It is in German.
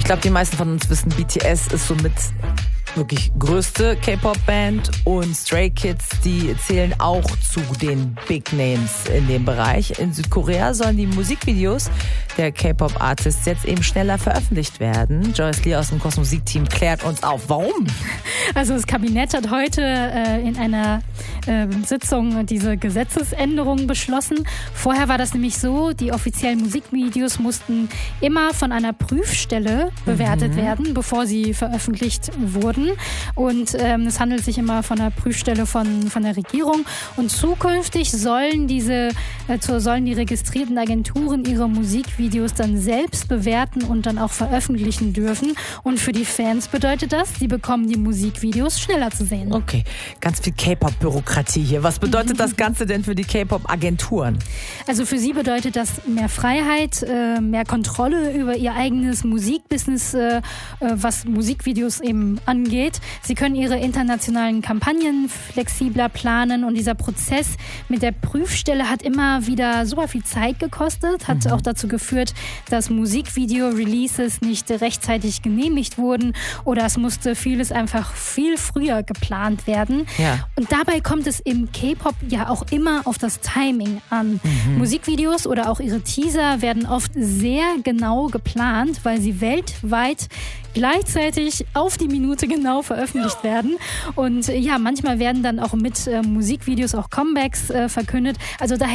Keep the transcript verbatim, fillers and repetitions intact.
Ich glaube, die meisten von uns wissen, B T S ist somit wirklich größte K-Pop-Band und Stray Kids, die zählen auch zu den Big Names in dem Bereich. In Südkorea sollen die Musikvideos der K-Pop-Artists jetzt eben schneller veröffentlicht werden. Joyce Lee aus dem Kosmosik-Team klärt uns auf, warum? Also das Kabinett hat heute äh, in einer äh, Sitzung diese Gesetzesänderung beschlossen. Vorher war das nämlich so, die offiziellen Musikvideos mussten immer von einer Prüfstelle bewertet mhm. werden, bevor sie veröffentlicht wurden. Und ähm, es handelt sich immer von einer Prüfstelle von, von der Regierung. Und zukünftig sollen diese, äh, sollen die registrierten Agenturen ihre Musikvideos dann selbst bewerten und dann auch veröffentlichen dürfen. Und für die Fans bedeutet das, sie bekommen die Musikvideos schneller zu sehen. Okay, ganz viel K-Pop-Bürokratie hier. Was bedeutet das Ganze denn für die K-Pop-Agenturen? Also für sie bedeutet das mehr Freiheit, äh, mehr Kontrolle über ihr eigenes Musikbusiness, äh, was Musikvideos eben angeht. Sie können ihre internationalen Kampagnen flexibler planen und dieser Prozess mit der Prüfstelle hat immer wieder super viel Zeit gekostet, hat mhm. auch dazu geführt, dass Musikvideo-Releases nicht rechtzeitig genehmigt wurden oder es musste vieles einfach viel früher geplant werden. Ja. Und dabei kommt es im K-Pop ja auch immer auf das Timing an. Mhm. Musikvideos oder auch ihre Teaser werden oft sehr genau geplant, weil sie weltweit gleichzeitig auf die Minute genau veröffentlicht werden. Und ja, manchmal werden dann auch mit äh, Musikvideos auch Comebacks äh, verkündet. Also da